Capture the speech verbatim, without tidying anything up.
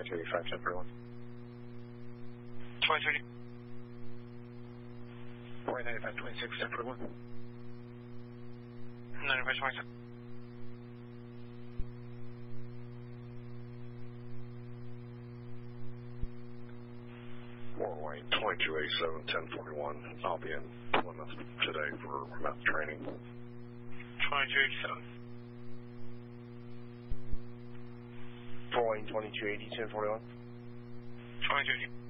twenty-two eighty-five, ten forty-one. twenty-two eighty-five. Four ninety-five, twenty-six, ten forty-one. ninety-five, twenty-six. More Wayne, twenty-two eighty-seven, ten forty-one. I'll be in Plymouth today for meth training. twenty-two eighty-seven. Four Wayne, twenty-two eighty, ten forty-one. twenty-two eighty.